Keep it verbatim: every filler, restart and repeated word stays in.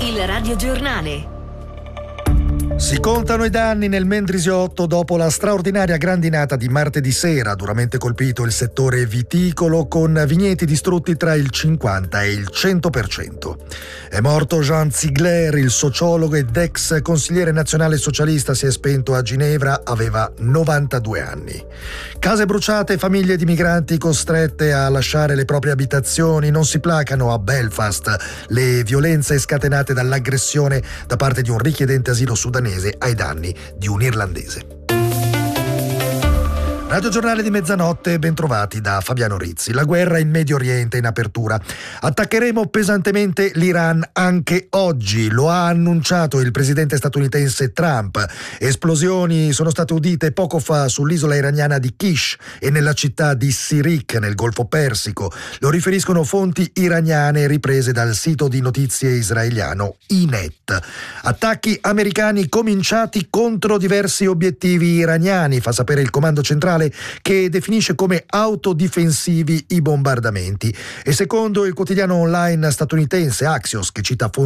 Il radiogiornale. Si contano i danni nel Mendrisiotto dopo la straordinaria grandinata di martedì sera, duramente colpito il settore viticolo con vigneti distrutti tra il cinquanta e il cento per cento. È morto Jean Ziegler, il sociologo ed ex consigliere nazionale socialista, si è spento a Ginevra, aveva novantadue anni. Case bruciate, famiglie di migranti costrette a lasciare le proprie abitazioni, non si placano a Belfast le violenze scatenate dall'aggressione da parte di un richiedente asilo sudanese ai danni di un irlandese. Radio Giornale di mezzanotte, bentrovati da Fabiano Rizzi. La guerra in Medio Oriente in apertura. Attaccheremo pesantemente l'Iran anche oggi, lo ha annunciato il presidente statunitense Trump. Esplosioni sono state udite poco fa sull'isola iraniana di Kish e nella città di Sirik nel Golfo Persico. Lo riferiscono fonti iraniane riprese dal sito di notizie israeliano I N E T. Attacchi americani cominciati contro diversi obiettivi iraniani, fa sapere il comando centrale, che definisce come autodifensivi i bombardamenti. E secondo il quotidiano online statunitense Axios, che cita fonti